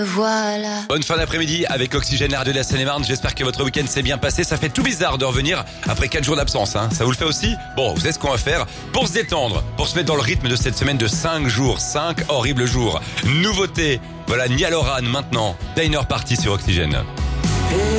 Voilà. Bonne fin d'après-midi avec Oxygène, la radio de la Seine-et-Marne. J'espère que votre week-end s'est bien passé. Ça fait tout bizarre de revenir après 4 jours d'absence. Ça vous le fait aussi? Bon, vous savez ce qu'on va faire pour se détendre, pour se mettre dans le rythme de cette semaine de 5 jours. 5 horribles jours. Nouveauté. Voilà, Niall Horan maintenant. Diner Party sur Oxygène. Et